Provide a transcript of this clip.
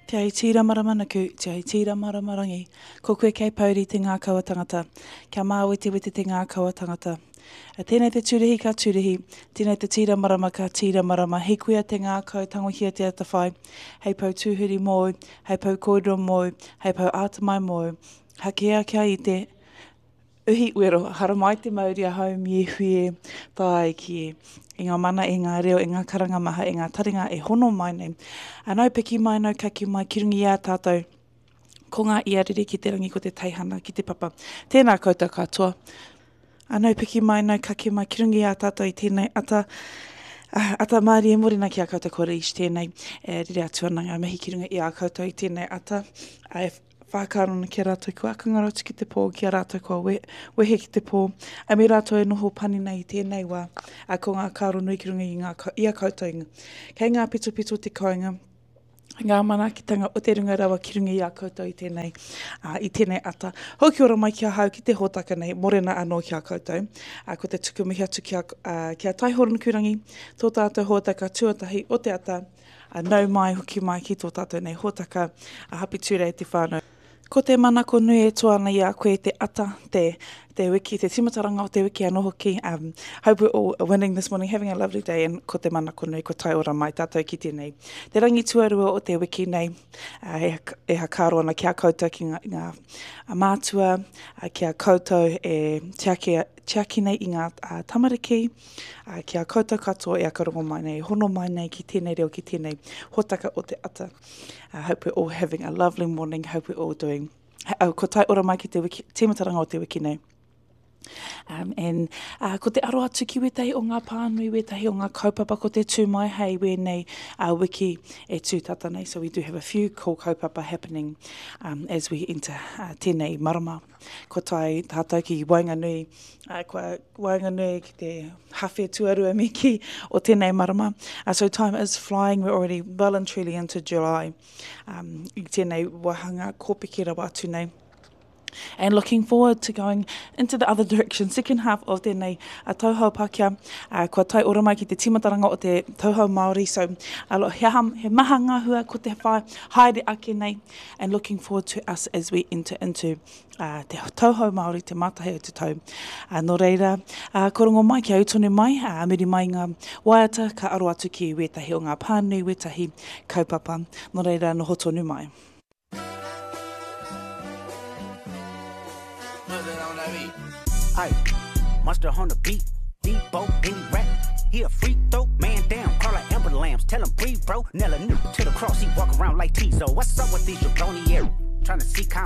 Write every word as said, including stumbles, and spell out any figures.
Te ai tira maramanaku, te ai tira maramarangi, ko koe kei pauri te ngā kaua tangata, kia māwete wete te ngā kaua tangata. A tēnei te tūrihi ka tūrihi, tēnei te tira marama ka tira marama, hei kuia te ngā kau tangohia te atawhai, hei pau tūhuri mōu, hei pau kōrero mōu, hei pau ātamai mōu, hakea kia i te uhi uero, hara mai te mauri a hau mi e hui tai ki e. I ngā mana, i ngā reo, i ngā karanga maha, i ngā taringa e hono mai nei. Anau piki mai, nau kaki mai, ki rungi ia tātou. Ko ngā iariri ki te rangi, ko te teihana, ki te papa. Tēnā koutou katoa. Anau piki mai, nau kaki mai, ki rungi ia tātou i tēnei ata. Uh, ata Māori e morena ki a koutou kore ishi tēnei. E riri atuananga, mihi ki runga i a koutou i tēnei ata. E whākārona ki a rātou kua akangarauti ki te pō, ki a rātou kua we, wehe ki te pō. A me rātou e noho pani nei tēnei wā, a ko ngā kāro nui ki runga i, ngā, i a koutou inga. Kei ngā pito pito te koinga, ngā manakitanga o te runga rawa ki runga i a koutou i tēnei, uh, i tēnei ata. Hau ki ora mai ki a hau ki te hōtaka nei, morena anō ki a koutou. Uh, ko te tuku mihi atu ki a, uh, ki a taihoronukurangi, tō tātou hōtaka tuatahi o te ata, uh, nau mai hoki mai ki tō tātou nei hōtaka, uh, hapi tūrei te whānau. Ko te manako nui e toana i a koe te ata, te, te wiki, te timataranga o te wiki anō hoki. Um, hope we're all winning this morning, having a lovely day, and ko te manako nui, ko tai ora mai, tātou ki tēnei. Te rangi tuarua o te wiki nei, uh, e, e ha kāro ana ki a koutou ki ngā, ngā a mātua, uh, ki a koutou e tiaki, tiaki nei i ngā uh, tamariki, uh, ki a koutou katoa e a karongo mai nei, hono mai nei ki tēnei reo, ki tēnei hōtaka o te ata. I uh, hope we're all having a lovely morning. Hope we're all doing. Uh, ko tai ora mai ki te wiki, timataranga o te wiki nei. Um, and uh, ko te aro atu ki wetahi o ngā pānui, wetahi o ngā kaupapa, ko te tūmai hei we nei uh, wiki e tūtata nei. So we do have a few cool kaupapa happening um, as we enter uh, tēnei marama. Ko tai tātou ki Wainganui, uh, kua Wainganui ki te hawhi tuarua miki o tēnei marama. Uh, so time is flying, we're already well and truly into July. Um, I tēnei wahanga kōpiki rawa atu nei. And looking forward to going into the other direction, second half of tēnei uh, tauhau Pākehā, uh, kua tai ora mai ki te timataranga o te tauhau Māori, so uh, he, he maha ngāhua ko te whai, haere ake nei, and looking forward to us as we enter into uh, te tauhau Māori, te mātahi o te tau. Uh, no reira, uh, korongo mai ki autone mai, uh, meri mai ngā waiata, ka aro atu ki wetahi o ngā pānui, wetahi kaupapa, no reira, no hotonu mai. Aye, monster on the beat, Debo, any rap. He a freak though, man down, call like Amber Lambs, tell him breathe bro. Nella new to the cross, he walk around like Tizo. What's up with these jabroni air? Trying to see